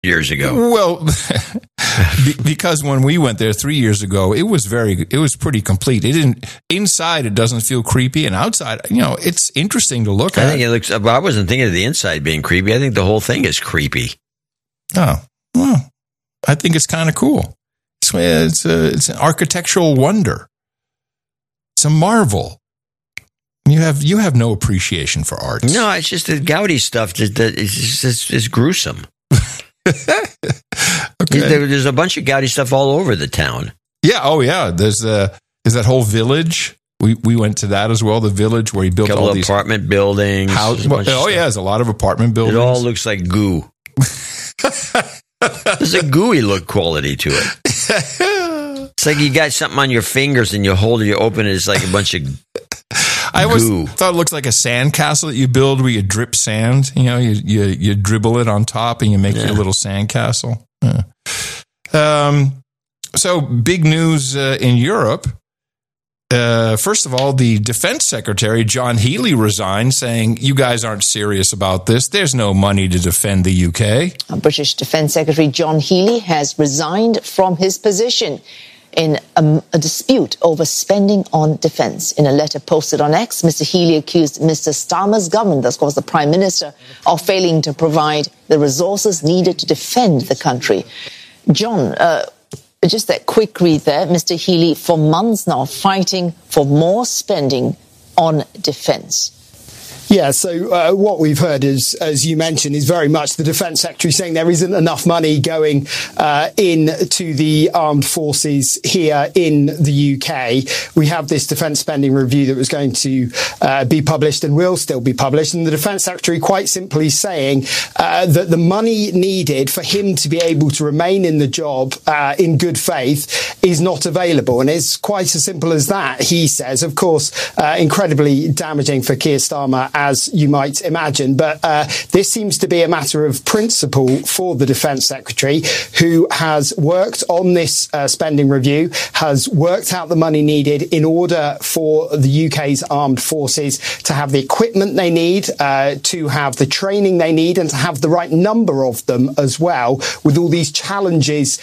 years ago? Well, because when we went there 3 years ago, it was pretty complete. Inside, it doesn't feel creepy, and outside, it's interesting to look at. I think it looks. I wasn't thinking of the inside being creepy. I think the whole thing is creepy. Oh, well, I think it's kind of cool. It's an architectural wonder. It's a marvel. You have no appreciation for art. No, it's just the Gaudi stuff that is gruesome. Okay. There's a bunch of Gaudi stuff all over the town. Yeah. Oh, yeah. There's that whole village. We went to that as well. The village where he built all these apartment buildings. There's a lot of apartment buildings. It all looks like goo. There's a gooey look quality to it. It's like you got something on your fingers and you open it. It's like a bunch of I always thought it looked like a sand castle that you build where you drip sand. You dribble it on top and you make your little sand castle. Yeah. So big news in Europe. First of all, the defense secretary, John Healey, resigned, saying, you guys aren't serious about this. There's no money to defend the UK. British Defense Secretary John Healey has resigned from his position in a dispute over spending on defence. In a letter posted on X, Mr. Healey accused Mr. Starmer's government, that's of course the Prime Minister, of failing to provide the resources needed to defend the country. John, just that quick read there, Mr. Healey, for months now, fighting for more spending on defence. Yeah, so what we've heard is, as you mentioned, is very much the Defence Secretary saying there isn't enough money going into the armed forces here in the UK. We have this defence spending review that was going to be published and will still be published, and the Defence Secretary quite simply saying that the money needed for him to be able to remain in the job in good faith is not available. And it's quite as simple as that, he says. Of course, incredibly damaging for Keir Starmer, as you might imagine. But this seems to be a matter of principle for the Defence Secretary, who has worked on this spending review, has worked out the money needed in order for the UK's armed forces to have the equipment they need, to have the training they need, and to have the right number of them as well, with all these challenges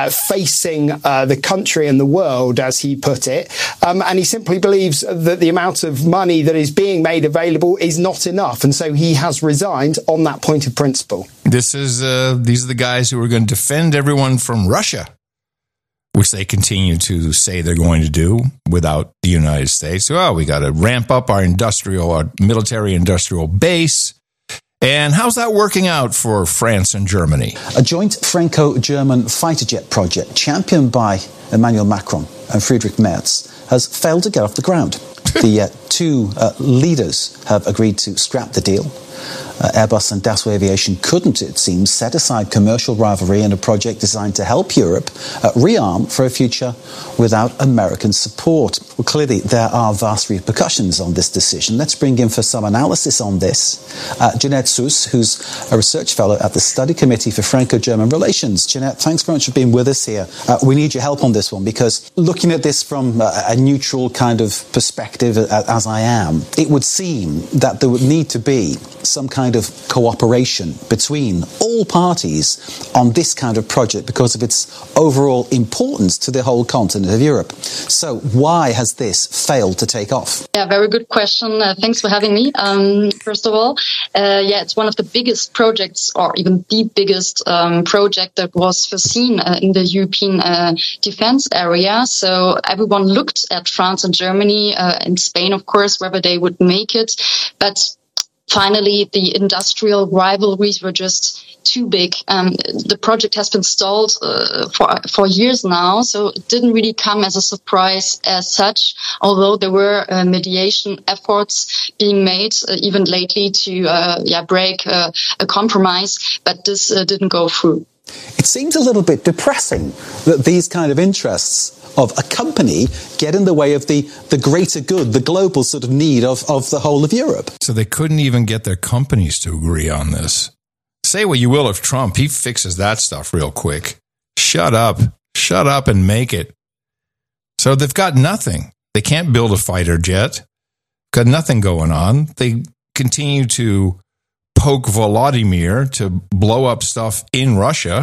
facing the country and the world, as he put it. And he simply believes that the amount of money that is being made available is not enough, and so he has resigned on that point of principle. These are the guys who are going to defend everyone from Russia, which they continue to say they're going to do without the United States. Well, we got to ramp up our military industrial base. And how's that working out for France and Germany? A joint Franco-German fighter jet project championed by Emmanuel Macron and Friedrich Merz has failed to get off the ground. The two leaders have agreed to scrap the deal. Airbus and Dassault Aviation couldn't, it seems, set aside commercial rivalry in a project designed to help Europe rearm for a future without American support. Well, clearly, there are vast repercussions on this decision. Let's bring in for some analysis on this Jeanette Suess, who's a research fellow at the Study Committee for Franco-German Relations. Jeanette, thanks very much for being with us here. We need your help on this one, because looking at this from a neutral kind of perspective, as I am, it would seem that there would need to be some kind of cooperation between all parties on this kind of project because of its overall importance to the whole continent of Europe. So why has this failed to take off? Yeah, very good question. Thanks for having me. First of all, it's one of the biggest projects, or even the biggest project that was foreseen in the European defense area. So everyone looked at France and Germany and Spain, of course, whether they would make it. But finally, the industrial rivalries were just too big. The project has been stalled for years now, so it didn't really come as a surprise as such, although there were mediation efforts being made even lately to break a compromise, but this didn't go through. It seems a little bit depressing that these kind of interests of a company get in the way of the greater good, the global sort of need of the whole of Europe. So they couldn't even get their companies to agree on this. Say what you will of Trump, he fixes that stuff real quick. Shut up and make it. So they've got nothing. They can't build a fighter jet. Got nothing going on. They continue to poke Volodymyr to blow up stuff in Russia.